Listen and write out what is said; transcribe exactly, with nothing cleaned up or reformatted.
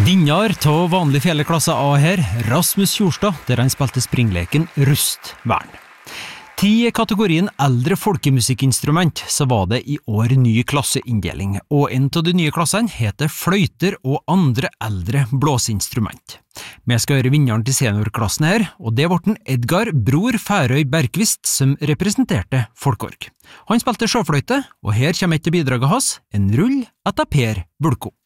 Vinner av vanlig fjelleklasse A her, Rasmus Kjorstad, der han spilte springleken Rustvern. Til kategorien eldre folkemusikkinstrument så var det i år ny klasseinndeling, og en av de nye klassene heter fløyter og andre eldre blåsinstrument. Vi skal høre vinneren til seniorklassen her, og det var den Edgar Bror Færøy Bergqvist som representerte Folkorg. Han spilte sjøfløyte, og her kommer et av bidraget hans, en rull etter Per Bulko.